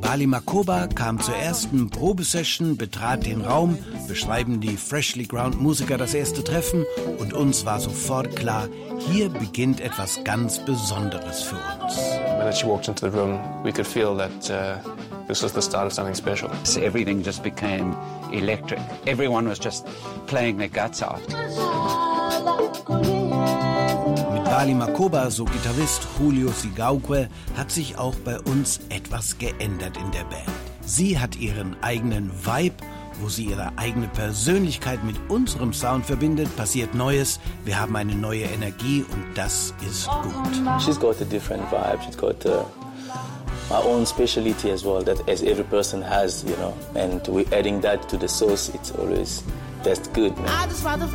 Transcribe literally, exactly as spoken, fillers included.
Wally Makoba kam zur ersten Probesession, betrat den Raum, beschreiben die Freshly Ground Musiker das erste Treffen und uns war sofort klar, hier beginnt etwas ganz Besonderes für uns. When she walked into the room, we could feel that uh, this was the start of something special. So everything just became electric. Everyone was just playing their guts out. Mit Wally Makoba, so Gitarrist Julio Sigauque, hat sich auch bei uns etwas geändert in der Band. Sie hat ihren eigenen Vibe, wo sie ihre eigene Persönlichkeit mit unserem Sound verbindet, passiert Neues. Wir haben eine neue Energie und das ist gut. She's got a different vibe. She's got uh, our own speciality as well, that as every person has, you know. And we're adding that to the sauce. It's always tastes good, man.